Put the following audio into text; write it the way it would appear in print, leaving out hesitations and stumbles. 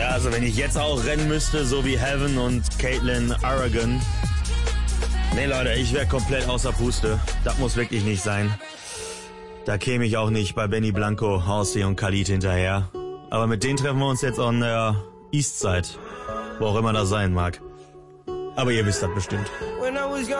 Ja, also wenn ich jetzt auch rennen müsste, so wie Heaven und Caitlin Aragon. Nee, Leute, ich wäre komplett außer Puste. Das muss wirklich nicht sein. Da käme ich auch nicht bei Benny Blanco, Horsey und Khalid hinterher. Aber mit denen treffen wir uns jetzt an der Eastside. Wo auch immer das sein mag. Aber ihr wisst das bestimmt.